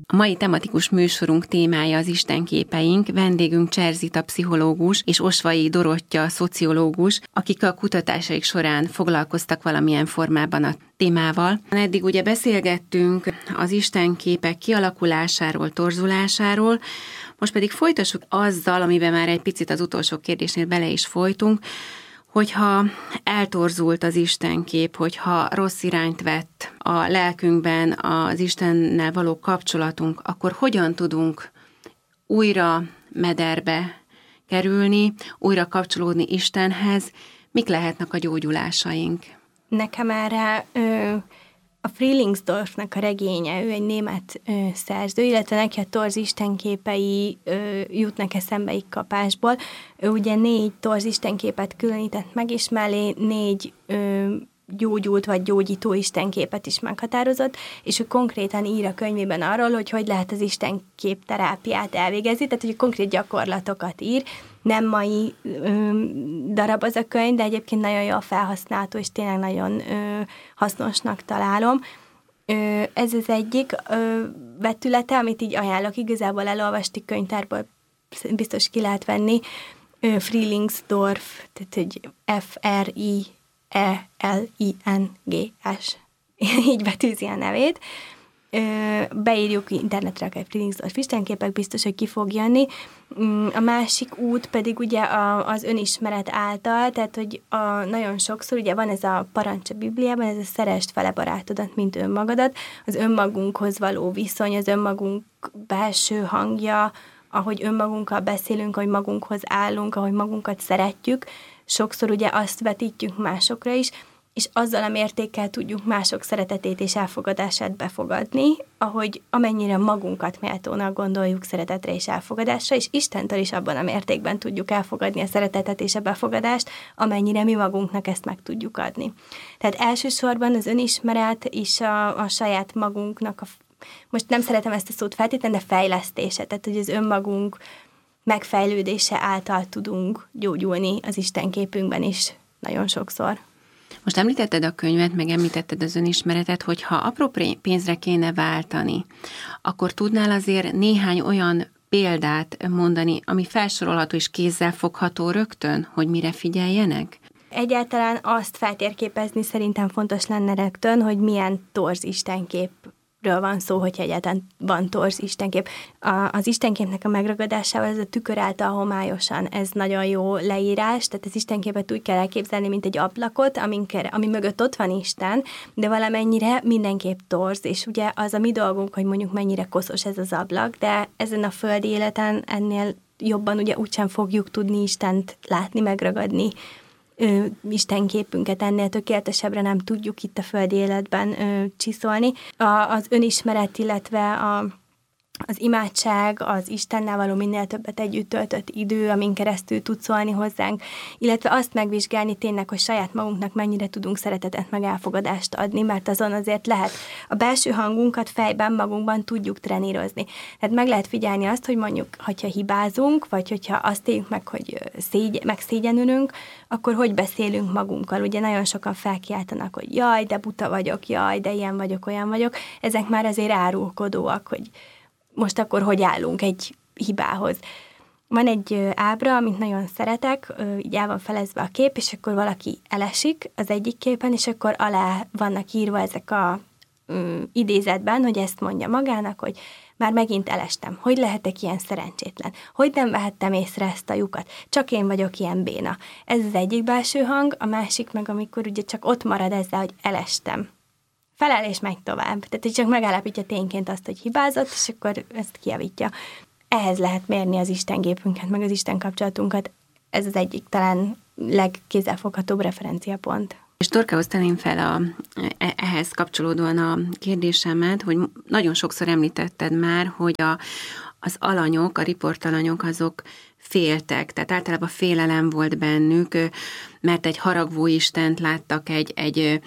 A mai tematikus műsorunk témája az istenképeink, vendégünk Cserzita pszichológus és Osvai Dorottya szociológus, akik a kutatásaik során foglalkoztak valamilyen formában a témával. Eddig ugye beszélgettünk az istenképek kialakulásáról, torzulásáról, most pedig folytassuk azzal, amiben már egy picit az utolsó kérdésnél bele is folytunk, hogyha eltorzult az istenkép, hogyha rossz irányt vett a lelkünkben az Istennel való kapcsolatunk, akkor hogyan tudunk újra mederbe kerülni, újra kapcsolódni Istenhez, mik lehetnek a gyógyulásaink? Nekem erre a Frühlingsdorfnak a regénye, ő egy német szerző, illetve neki a torz istenképei jutnak eszembe így kapásból. Ő ugye 4 torz istenképet különített meg, és mellé 4 gyógyult vagy gyógyító istenképet is meghatározott, és ő konkrétan ír a könyvében arról, hogy lehet az istenkép terápiát elvégezni, tehát hogy konkrét gyakorlatokat ír. Nem mai darab az a könyv, de egyébként nagyon jól felhasználható, és tényleg nagyon hasznosnak találom. Ez az egyik vetülete, amit így ajánlok, igazából elolvasti könyvtárból, biztos ki lehet venni. Frühlingsdorf, tehát egy Frelings, így betűzi a nevét. Beírjuk internetre akár Frühlingsdorf istenképek, biztos, hogy ki fog jönni. A másik út pedig ugye az önismeret által, tehát hogy nagyon sokszor ugye van ez a parancs a Bibliában, ez a szeresd fele barátodat, mint önmagadat, az önmagunkhoz való viszony, az önmagunk belső hangja, ahogy önmagunkkal beszélünk, ahogy magunkhoz állunk, ahogy magunkat szeretjük, sokszor ugye azt vetítjük másokra is, és azzal a mértékkel tudjuk mások szeretetét és elfogadását befogadni, ahogy amennyire magunkat méltónak gondoljuk szeretetre és elfogadásra, és Istentől is abban a mértékben tudjuk elfogadni a szeretetet és a befogadást, amennyire mi magunknak ezt meg tudjuk adni. Tehát elsősorban az önismeret és a saját magunknak, most nem szeretem ezt a szót feltétlenül, de fejlesztése, tehát hogy az önmagunk megfejlődése által tudunk gyógyulni az istenképünkben is nagyon sokszor. Most említetted a könyvet, meg említetted az önismeretet, hogy ha apró pénzre kéne váltani, akkor tudnál azért néhány olyan példát mondani, ami felsorolható és kézzel fogható rögtön, hogy mire figyeljenek? Egyáltalán azt feltérképezni szerintem fontos lenne rögtön, hogy milyen torz istenképről van szó, hogyha egyáltalán van torz istenkép. Az istenképnek a megragadásával ez a tükör által homályosan, ez nagyon jó leírás, tehát az istenképet úgy kell elképzelni, mint egy ablakot, ami mögött ott van Isten, de valamennyire mindenképp torz, és ugye az a mi dolgunk, hogy mondjuk mennyire koszos ez az ablak, de ezen a földi életen ennél jobban ugye úgysem fogjuk tudni Istent látni, megragadni, istenképünket ennél tökéletesebbre nem tudjuk itt a földi életben csiszolni. Az önismeret, illetve az imádság, az Istennel való minél többet együtt töltött idő, amin keresztül tud szólni hozzánk, illetve azt megvizsgálni tényleg, hogy saját magunknak mennyire tudunk szeretetet meg elfogadást adni, mert azon azért lehet a belső hangunkat fejben, magunkban tudjuk trenírozni. Tehát meg lehet figyelni azt, hogy mondjuk, hogyha hibázunk, vagy hogyha azt éljük meg, hogy megszégyenülünk, akkor hogy beszélünk magunkkal. Ugye nagyon sokan felkiáltanak, hogy jaj, de buta vagyok, jaj, de ilyen vagyok, olyan vagyok. Ezek már azért árulkodóak, hogy most akkor hogy állunk egy hibához. Van egy ábra, amit nagyon szeretek, így el van felezve a kép, és akkor valaki elesik az egyik képen, és akkor alá vannak írva ezek a idézetben, hogy ezt mondja magának, hogy már megint elestem. Hogy lehetek ilyen szerencsétlen? Hogy nem vehettem észre ezt a lyukat? Csak én vagyok ilyen béna. Ez az egyik belső hang, a másik meg, amikor ugye csak ott marad ezzel, hogy elestem. Feláll és megy tovább. Tehát, hogy csak megállapítja tényként azt, hogy hibázott, és akkor ezt kijavítja. Ehhez lehet mérni az istenképünket, meg az Isten kapcsolatunkat. Ez az egyik talán legkézzelfoghatóbb referenciapont. És Dorkához tenném fel ehhez kapcsolódóan a kérdésemet, hogy nagyon sokszor említetted már, hogy az alanyok, a riportalanyok azok féltek, tehát általában félelem volt bennük, mert egy haragvó istent láttak, egy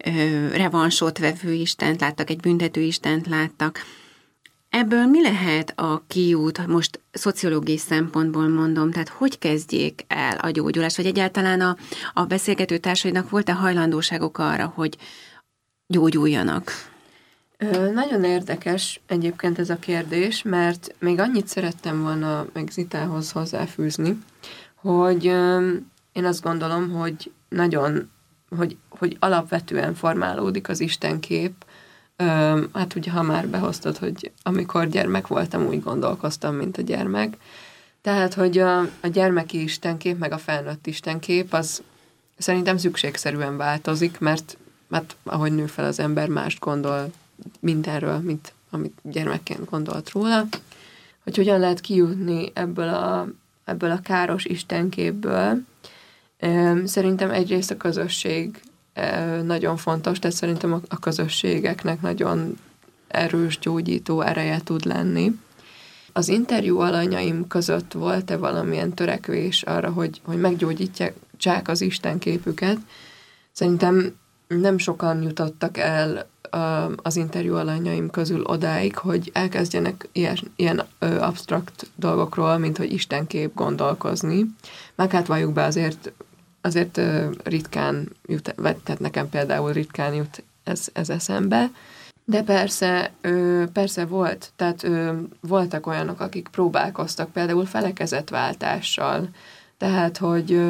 revansot vevő istent láttak, egy büntető istent láttak. Ebből mi lehet a kiút, most szociológiai szempontból mondom, tehát hogy kezdjék el a gyógyulást, vagy egyáltalán a beszélgető társaidnak volt-e hajlandóságok arra, hogy gyógyuljanak? Nagyon érdekes egyébként ez a kérdés, mert még annyit szerettem volna meg Zitához hozzáfűzni, hogy én azt gondolom, hogy nagyon, hogy alapvetően formálódik az istenkép. Hát ugye, ha már behoztad, hogy amikor gyermek voltam, úgy gondolkoztam, mint a gyermek. Tehát, hogy a gyermeki istenkép, meg a felnőtt istenkép, az szerintem szükségszerűen változik, mert ahogy nő fel az ember, mást gondol mindenről, mint amit gyermekként gondolt róla. Hogy hogyan lehet kijutni ebből a káros istenképből. Szerintem egyrészt a közösség nagyon fontos, tehát szerintem a közösségeknek nagyon erős gyógyító ereje tud lenni. Az interjú alanyaim között volt-e valamilyen törekvés arra, hogy meggyógyítsák az istenképüket? Szerintem nem sokan jutottak el az interjú alanyaim közül odáig, hogy elkezdjenek ilyen absztrakt dolgokról, mint hogy istenkép gondolkozni. Meg hát valljuk be, azért ritkán jut, tehát nekem például ritkán jut ez eszembe. De persze volt, tehát voltak olyanok, akik próbálkoztak például felekezetváltással. Tehát,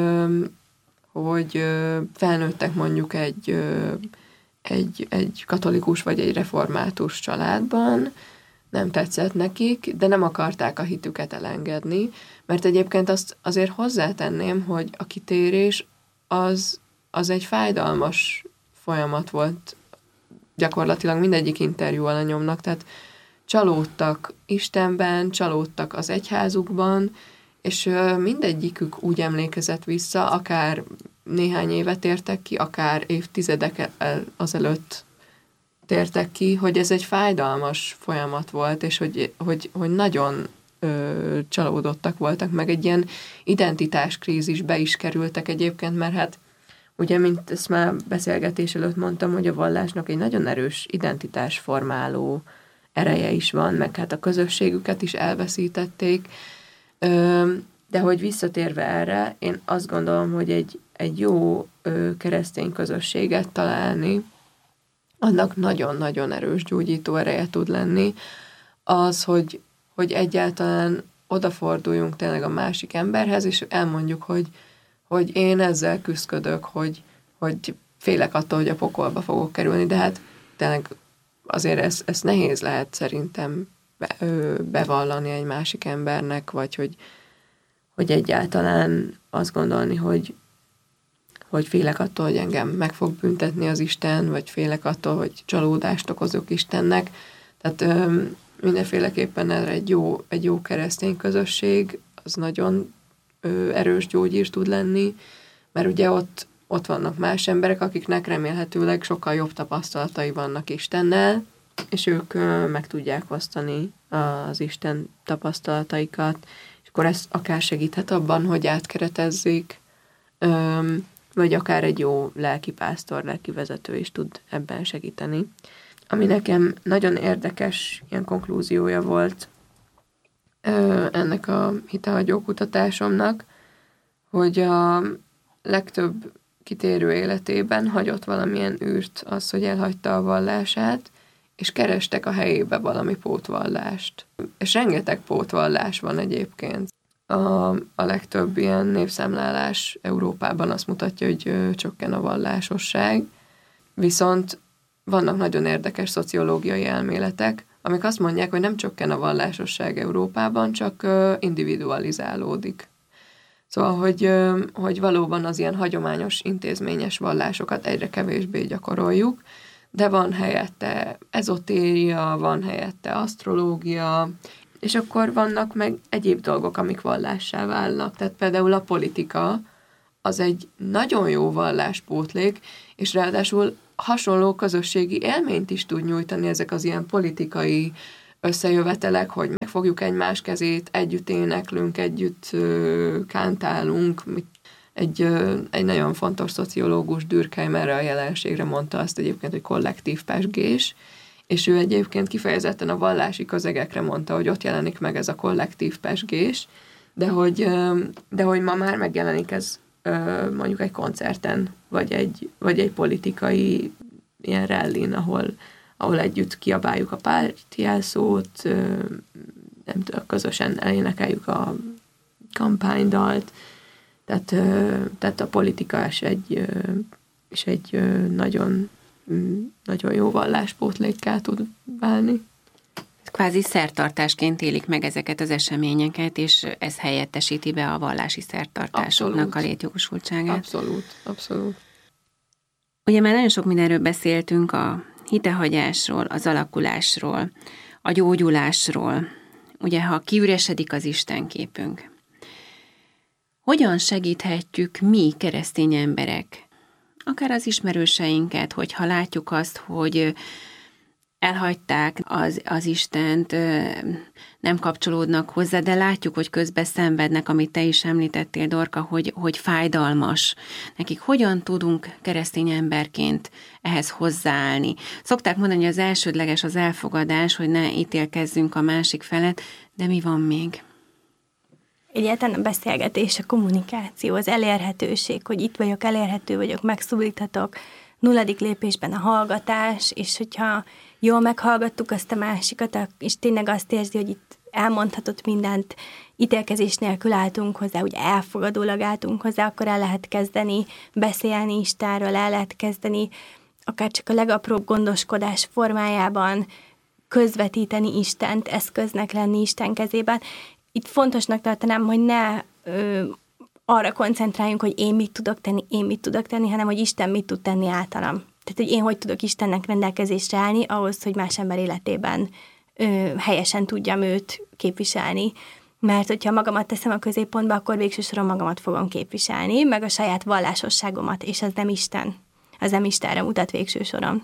hogy felnőttek mondjuk egy katolikus vagy egy református családban, nem tetszett nekik, de nem akarták a hitüket elengedni, mert egyébként azt azért hozzátenném, hogy a kitérés az egy fájdalmas folyamat volt gyakorlatilag mindegyik interjú alanyomnak, tehát csalódtak Istenben, csalódtak az egyházukban, és mindegyikük úgy emlékezett vissza, akár néhány évet tértek ki, akár évtizedek azelőtt tértek ki, hogy ez egy fájdalmas folyamat volt, és hogy nagyon csalódottak voltak, meg egy ilyen identitáskrízisbe is kerültek egyébként, mert hát ugye, mint ezt már beszélgetés előtt mondtam, hogy a vallásnak egy nagyon erős identitásformáló ereje is van, meg hát a közösségüket is elveszítették, de hogy visszatérve erre, én azt gondolom, hogy egy jó keresztény közösséget találni, annak nagyon-nagyon erős gyógyító ereje tud lenni, az, hogy egyáltalán odaforduljunk tényleg a másik emberhez, és elmondjuk, hogy én ezzel küszködök, hogy félek attól, hogy a pokolba fogok kerülni, de hát tényleg azért ezt nehéz lehet szerintem bevallani egy másik embernek, vagy hogy egyáltalán azt gondolni, hogy félek attól, hogy engem meg fog büntetni az Isten, vagy félek attól, hogy csalódást okozok Istennek. Tehát mindenféleképpen erre egy jó keresztény közösség, az nagyon erős gyógyír tud lenni, mert ugye ott vannak más emberek, akiknek remélhetőleg sokkal jobb tapasztalatai vannak Istennel, és ők meg tudják osztani az Isten tapasztalataikat, és akkor ez akár segíthet abban, hogy átkeretezzék, vagy akár egy jó lelkipásztor, lelkivezető is tud ebben segíteni. Ami nekem nagyon érdekes ilyen konklúziója volt ennek a hitehagyó kutatásomnak, hogy a legtöbb kitérő életében hagyott valamilyen űrt az, hogy elhagyta a vallását, és kerestek a helyébe valami pótvallást. És rengeteg pótvallás van egyébként. A legtöbb ilyen népszámlálás Európában azt mutatja, hogy csökken a vallásosság, viszont vannak nagyon érdekes szociológiai elméletek, amik azt mondják, hogy nem csökken a vallásosság Európában, csak individualizálódik. Szóval, hogy valóban az ilyen hagyományos intézményes vallásokat egyre kevésbé gyakoroljuk, de van helyette ezotéria, van helyette asztrológia, és akkor vannak meg egyéb dolgok, amik vallássá válnak. Tehát például a politika az egy nagyon jó valláspótlék, és ráadásul hasonló közösségi élményt is tud nyújtani ezek az ilyen politikai összejövetelek, hogy megfogjuk egymás kezét, együtt éneklünk, együtt kántálunk. Egy nagyon fontos szociológus, Durkheim erre a jelenségre mondta azt egyébként, hogy kollektív pezsgés, és ő egyébként kifejezetten a vallási közegekre mondta, hogy ott jelenik meg ez a kollektív pezsgés, de hogy ma már megjelenik ez mondjuk egy koncerten, vagy egy politikai ilyen rallin, ahol együtt kiabáljuk a pártjelszót, nem tudom, közösen elénekeljük a kampánydalt, tehát a politika és egy nagyon, nagyon jó valláspótlékká tud válni. Kvázi szertartásként élik meg ezeket az eseményeket, és ez helyettesíti be a vallási szertartásoknak a létjogosultságát. Abszolút. Ugye már nagyon sok mindenről beszéltünk, a hitehagyásról, az alakulásról, a gyógyulásról, ugye ha kiüresedik az istenképünk. Hogyan segíthetjük mi, keresztény emberek, akár az ismerőseinket, hogyha látjuk azt, hogy elhagyták az Istent, nem kapcsolódnak hozzá, de látjuk, hogy közben szenvednek, amit te is említettél, Dorka, hogy fájdalmas nekik. Hogyan tudunk keresztény emberként ehhez hozzáállni? Szokták mondani, hogy az elsődleges az elfogadás, hogy ne ítélkezzünk a másik felett, de mi van még? Egyáltalán a beszélgetés, a kommunikáció, az elérhetőség, hogy itt vagyok, elérhető vagyok, megszólíthatok, 0. lépésben a hallgatás, és hogyha jól meghallgattuk azt a másikat, és tényleg azt érzi, hogy itt elmondhatott mindent, ítélkezés nélkül álltunk hozzá, úgy elfogadólag álltunk hozzá, akkor el lehet kezdeni beszélni Istenről, el lehet kezdeni akár csak a legapróbb gondoskodás formájában közvetíteni Istent, eszköznek lenni Isten kezében. Itt fontosnak tartanám, hogy ne arra koncentráljunk, hogy én mit tudok tenni, hanem hogy Isten mit tud tenni általam. Tehát, hogy én hogy tudok Istennek rendelkezésre állni ahhoz, hogy más ember életében helyesen tudjam őt képviselni. Mert hogyha magamat teszem a középpontba, akkor végső soron magamat fogom képviselni, meg a saját vallásosságomat, és ez nem Isten. Az nem Istenre mutat végső soron.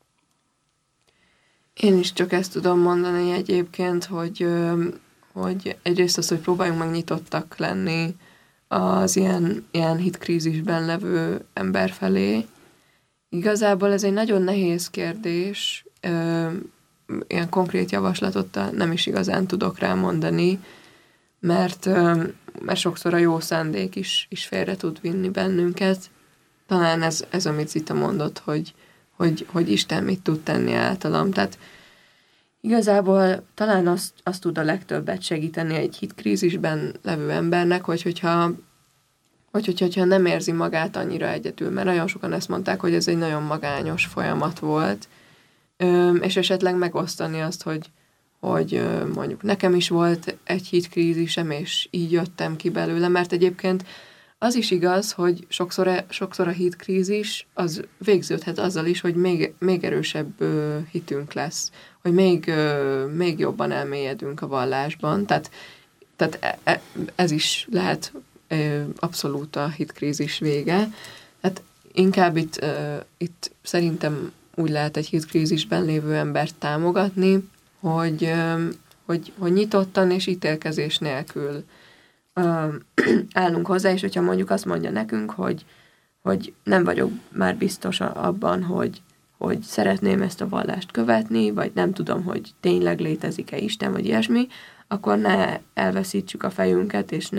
Én is csak ezt tudom mondani egyébként, hogy egyrészt az, hogy próbáljunk meg nyitottak lenni az ilyen hitkrízisben levő ember felé. Igazából ez egy nagyon nehéz kérdés, ilyen konkrét javaslatot nem is igazán tudok rá mondani, mert sokszor a jó szándék is félre tud vinni bennünket. Talán ez amit Zita mondott, hogy Isten mit tud tenni általam. Tehát igazából talán azt tud a legtöbbet segíteni egy hitkrízisben levő embernek, hogyha nem érzi magát annyira egyedül, mert nagyon sokan ezt mondták, hogy ez egy nagyon magányos folyamat volt, és esetleg megosztani azt, hogy mondjuk nekem is volt egy hitkrízisem, és így jöttem ki belőle, mert egyébként az is igaz, hogy sokszor a hitkrízis az végződhet azzal is, hogy még erősebb hitünk lesz, hogy még jobban elmélyedünk a vallásban. Tehát ez is lehet abszolút a hitkrízis vége. Tehát inkább itt szerintem úgy lehet egy hitkrízisben lévő embert támogatni, hogy nyitottan és ítélkezés nélkül állunk hozzá, és hogyha mondjuk azt mondja nekünk, hogy nem vagyok már biztos abban, hogy szeretném ezt a vallást követni, vagy nem tudom, hogy tényleg létezik-e Isten, vagy ilyesmi, akkor ne elveszítsük a fejünket, és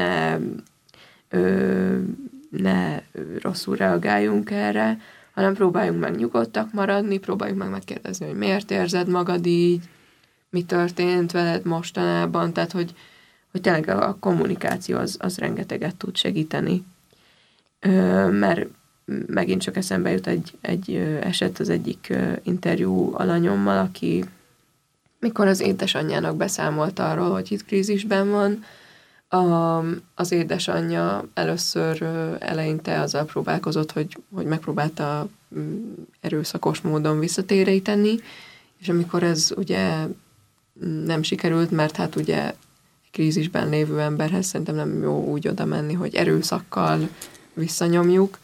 ne rosszul reagáljunk erre, hanem próbáljunk meg nyugodtak maradni, próbáljuk meg megkérdezni, hogy miért érzed magad így, mi történt veled mostanában, tehát hogy tényleg a kommunikáció az rengeteget tud segíteni. Mert megint csak eszembe jut egy eset az egyik interjú alanyommal, aki mikor az édesanyjának beszámolt arról, hogy hitkrízisben van, az édesanyja először eleinte azzal próbálkozott, hogy megpróbálta erőszakos módon visszatéríteni, és amikor ez ugye nem sikerült, mert hát ugye krízisben lévő emberhez szerintem nem jó úgy oda menni, hogy erőszakkal visszanyomjuk.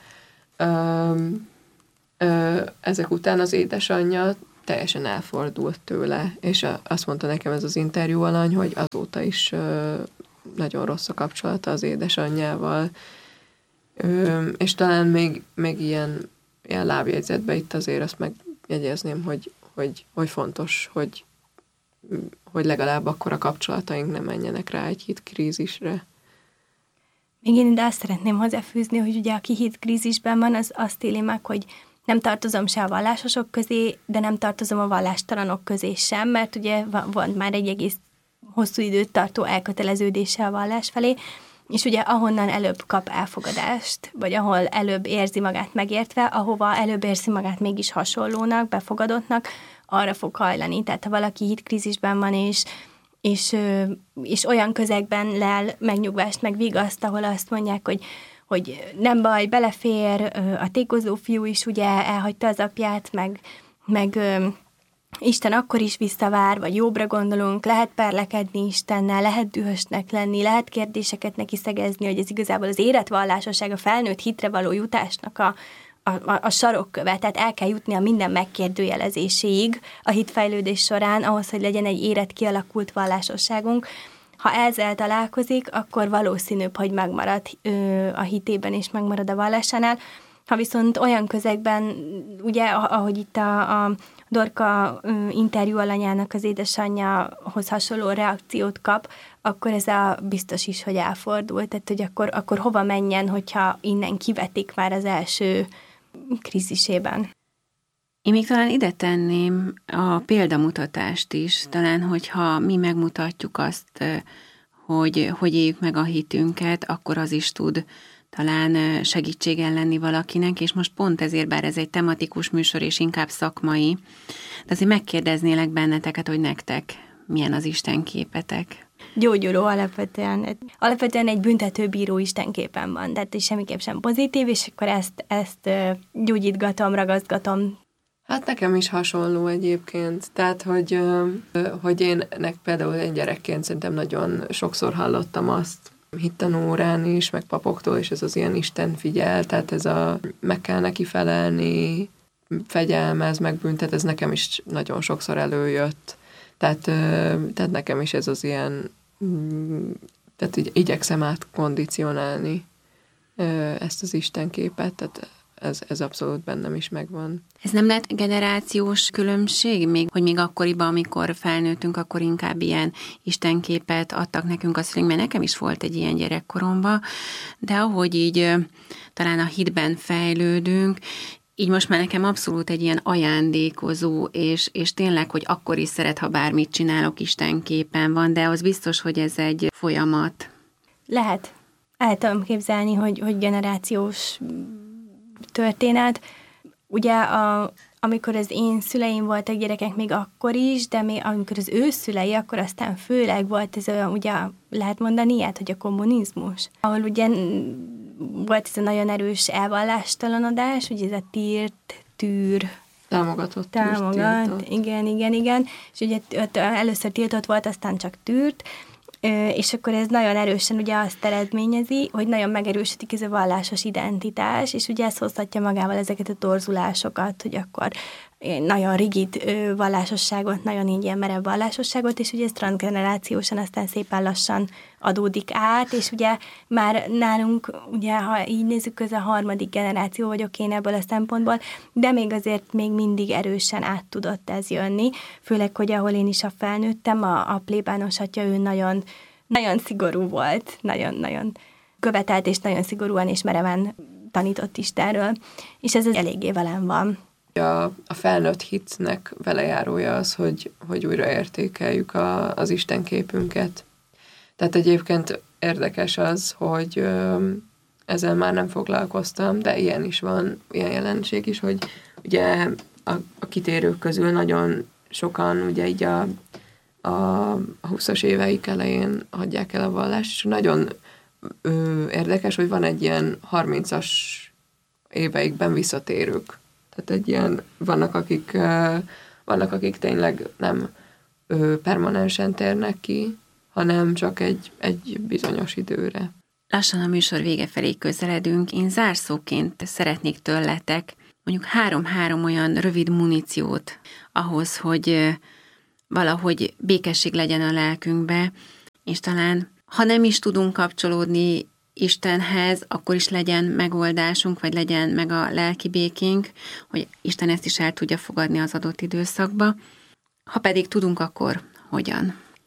Ezek után az édesanyja teljesen elfordult tőle, és azt mondta nekem ez az interjú alany, hogy azóta is nagyon rossz a kapcsolata az édesanyjával. És talán még ilyen lábjegyzetben itt azért azt megjegyezném, hogy fontos, hogy legalább akkor a kapcsolataink nem menjenek rá egy hitkrízisre. Még én ide azt szeretném hozzáfűzni, hogy ugye aki hitkrízisben van, az azt éli meg, hogy nem tartozom se a vallásosok közé, de nem tartozom a vallástalanok közé sem, mert ugye van már egy egész hosszú időt tartó elköteleződése a vallás felé, és ugye ahonnan előbb kap elfogadást, vagy ahol előbb érzi magát megértve, ahova előbb érzi magát mégis hasonlónak, befogadottnak, arra fog hajlani. Tehát ha valaki hitkrízisben van, és olyan közegben lel megnyugvást, meg vigaszt, ahol azt mondják, hogy nem baj, belefér, a tékozó fiú is ugye elhagyta az apját, meg Isten akkor is visszavár, vagy jobbra gondolunk, lehet perlekedni Istennel, lehet dühösnek lenni, lehet kérdéseket neki szegezni, hogy ez igazából az életvallásosság, a felnőtt hitre való jutásnak a sarokköve, tehát el kell jutni a minden megkérdőjelezéséig a hitfejlődés során, ahhoz, hogy legyen egy érett kialakult vallásosságunk. Ha ezzel találkozik, akkor valószínűbb, hogy megmarad a hitében és megmarad a vallásánál. Ha viszont olyan közegben, ugye, ahogy itt a Dorka interjú alanyának az édesanyjához hasonló reakciót kap, akkor ez a biztos is, hogy elfordul. Tehát, hogy akkor hova menjen, hogyha innen kivetik már az első krízisében. Én még talán ide tenném a példamutatást is, talán, hogyha mi megmutatjuk azt, hogy éljük meg a hitünket, akkor az is tud talán segítségen lenni valakinek, és most pont ezért, bár ez egy tematikus műsor, és inkább szakmai, de azért megkérdeznélek benneteket, hogy nektek milyen az istenképetek. Gyógyuló alapvetően. Alapvetően egy büntetőbíró istenképen van, tehát semmiképp sem pozitív, és akkor ezt gyógyítgatom, ragaszgatom. Hát nekem is hasonló egyébként. Tehát, hogy én például egy gyerekként szerintem nagyon sokszor hallottam azt, hittanórán is, meg papoktól, és ez az ilyen Isten figyel, tehát ez a meg kell neki felelni, fegyelmez, megbüntet, ez nekem is nagyon sokszor előjött. Tehát nekem is ez az ilyen, tehát igyekszem átkondicionálni ezt az istenképet, tehát ez abszolút bennem is megvan. Ez nem lehet generációs különbség? Még akkoriban, amikor felnőttünk, akkor inkább ilyen istenképet adtak nekünk a szüleink, mert nekem is volt egy ilyen gyerekkoromban, de ahogy így talán a hitben fejlődünk, így most már nekem abszolút egy ilyen ajándékozó, és tényleg, hogy akkor is szeret, ha bármit csinálok, istenképen van, de az biztos, hogy ez egy folyamat. Lehet. El tudom képzelni, hogy generációs történet. Ugye, amikor az én szüleim voltak gyerekek, még akkor is, de még amikor az ő szülei, akkor aztán főleg volt ez ugye lehet mondani ilyet, hogy a kommunizmus. Ahol ugye volt ez a nagyon erős elvallástalanodás, ugye ez a tűr, támogat. Igen. És ugye először tiltott volt, aztán csak tűrt, és akkor ez nagyon erősen ugye azt eredményezi, hogy nagyon megerősödik ez a vallásos identitás, és ugye ez hozhatja magával ezeket a torzulásokat, hogy akkor nagyon rigid vallásosságot, nagyon így ilyen merev vallásosságot, és ugye ez transgenerációsan aztán szépen lassan adódik át, és ugye már nálunk, ugye ha így nézzük, ez a harmadik generáció vagyok én ebből a szempontból, de még azért még mindig erősen át tudott ez jönni, főleg, hogy ahol én is felnőttem, a plébános atya, ő nagyon, nagyon szigorú volt, nagyon-nagyon követelt, és nagyon szigorúan és mereven tanított Istenről, és ez eléggé velem van. A felnőtt hitnek velejárója az, hogy újraértékeljük az istenképünket. Tehát egyébként érdekes az, hogy ezzel már nem foglalkoztam, de ilyen is van, ilyen jelenség is, hogy ugye a kitérők közül nagyon sokan ugye így a 20-as éveik elején hagyják el a vallást, és nagyon érdekes, hogy van egy ilyen 30-as éveikben visszatérők. Tehát egy ilyen, vannak akik tényleg nem permanensen térnek ki, hanem csak egy bizonyos időre. Lassan a műsor vége felé közeledünk. Én zárszóként szeretnék tőletek mondjuk 3 olyan rövid muníciót ahhoz, hogy valahogy békesség legyen a lelkünkbe, és talán, ha nem is tudunk kapcsolódni Istenhez, akkor is legyen megoldásunk, vagy legyen meg a lelki békénk, hogy Isten ezt is el tudja fogadni az adott időszakba. Ha pedig tudunk, akkor hogyan?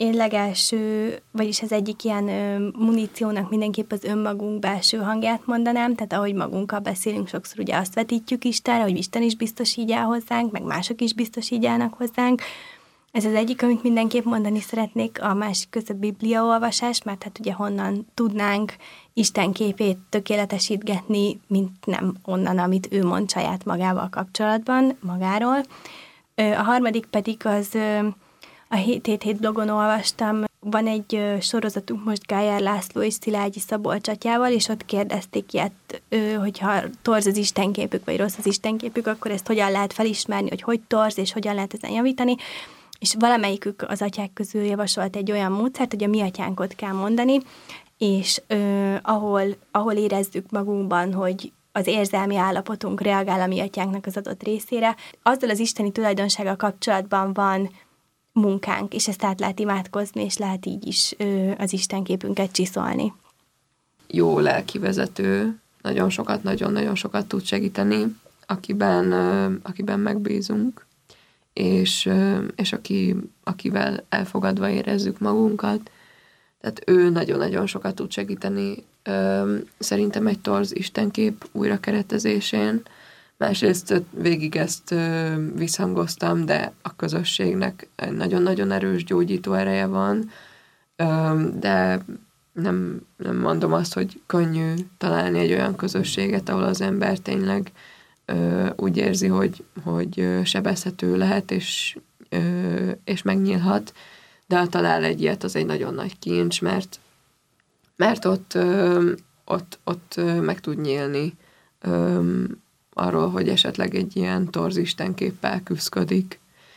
én legelső, vagyis az egyik ilyen muníciónak mindenképp az önmagunk belső hangját mondanám, tehát ahogy magunkkal beszélünk, sokszor ugye azt vetítjük Istenre, hogy Isten is biztos így áll hozzánk, meg mások is biztos így állnak hozzánk. Ez az egyik, amit mindenképp mondani szeretnék, a másik között bibliaolvasás, mert hát ugye honnan tudnánk Isten képét tökéletesítgetni, mint nem onnan, amit ő mond saját magával kapcsolatban, magáról. A harmadik pedig az, a 777 blogon olvastam, van egy sorozatunk most Gájár László és Szilágyi Szabolcs atyával, és ott kérdezték ilyet, hogyha torz az istenképük, vagy rossz az istenképük, akkor ezt hogyan lehet felismerni, hogy torz, és hogyan lehet ezen javítani. És valamelyikük az atyák közül javasolt egy olyan módszert, hogy a mi atyánkot kell mondani, és ahol érezzük magunkban, hogy az érzelmi állapotunk reagál a mi atyánknak az adott részére, azzal az isteni tulajdonsággal kapcsolatban van munkánk, és ezt át lehet imádkozni, és lehet így is az istenképünket csiszolni. Jó lelkivezető, nagyon-nagyon sokat tud segíteni, akiben megbízunk, és akivel elfogadva érezzük magunkat. Tehát ő nagyon-nagyon sokat tud segíteni szerintem egy torz istenkép újrakeretezésén. Másrészt végig ezt visszhangoztam, de a közösségnek egy nagyon-nagyon erős gyógyító ereje van, de nem mondom azt, hogy könnyű találni egy olyan közösséget, ahol az ember tényleg úgy érzi, hogy sebezhető lehet, és megnyílhat, de ha talál egy ilyet, az egy nagyon nagy kincs, mert ott meg tud nyílni arról, hogy esetleg egy ilyen torz istenképpel küszködik,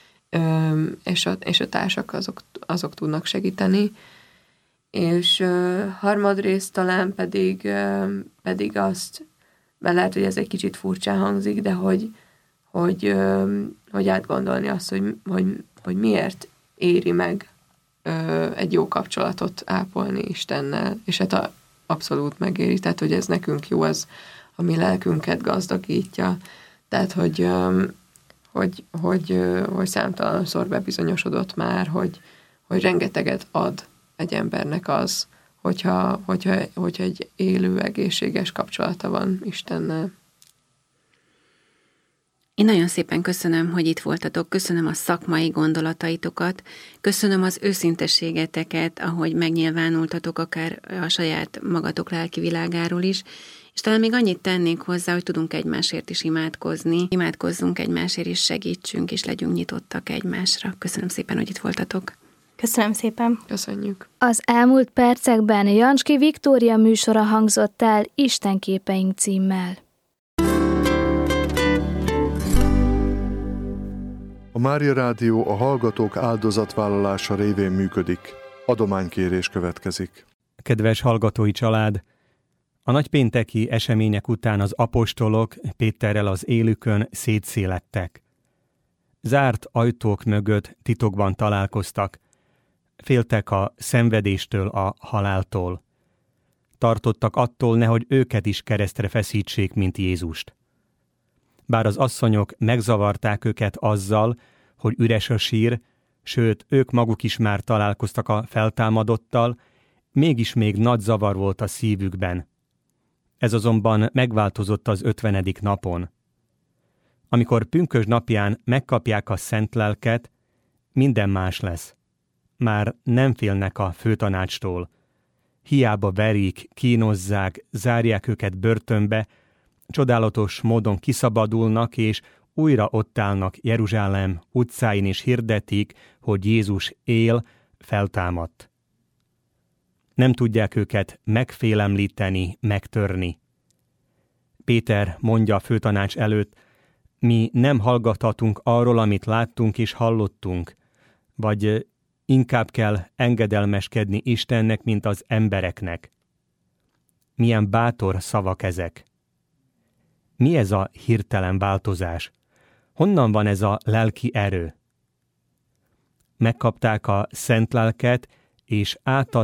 és a társak azok tudnak segíteni. És harmadrészt talán pedig azt, mert lehet, hogy ez egy kicsit furcsán hangzik, de hogy átgondolni azt, hogy miért éri meg egy jó kapcsolatot ápolni Istennel, és hát abszolút megéri, tehát hogy ez nekünk jó, az a mi lelkünket gazdagítja, tehát hogy számtalanszor bebizonyosodott már, hogy rengeteget ad egy embernek az, hogyha egy élő, egészséges kapcsolata van Istennel. Én nagyon szépen köszönöm, hogy itt voltatok, köszönöm a szakmai gondolataitokat, köszönöm az őszintességeteket, ahogy megnyilvánultatok akár a saját magatok lelki világáról is, és talán még annyit tennék hozzá, hogy tudunk egymásért is imádkozni, imádkozzunk egymásért is, segítsünk, és legyünk nyitottak egymásra. Köszönöm szépen, hogy itt voltatok. Köszönöm szépen. Köszönjük. Az elmúlt percekben Janski Viktória műsora hangzott el Istenképeink címmel. A Mária Rádió a hallgatók áldozatvállalása révén működik. Adománykérés következik. Kedves hallgatói család! A nagypénteki események után az apostolok Péterrel az élükön szétszélettek. Zárt ajtók mögött titokban találkoztak. Féltek a szenvedéstől, a haláltól. Tartottak attól, nehogy őket is keresztre feszítsék, mint Jézust. Bár az asszonyok megzavarták őket azzal, hogy üres a sír, sőt, ők maguk is már találkoztak a feltámadottal, mégis még nagy zavar volt a szívükben. Ez azonban megváltozott az 50. napon. Amikor pünkösd napján megkapják a szent lelket, minden más lesz. Már nem félnek a főtanácstól. Hiába verik, kínozzák, zárják őket börtönbe, csodálatos módon kiszabadulnak, és újra ott állnak Jeruzsálem utcáin, és hirdetik, hogy Jézus él, feltámadt. Nem tudják őket megfélemlíteni, megtörni. Péter mondja a főtanács előtt, mi nem hallgathatunk arról, amit láttunk és hallottunk, vagy inkább kell engedelmeskedni Istennek, mint az embereknek. Milyen bátor szavak ezek! Mi ez a hirtelen változás? Honnan van ez a lelki erő? Megkapták a szent lelket, és átadták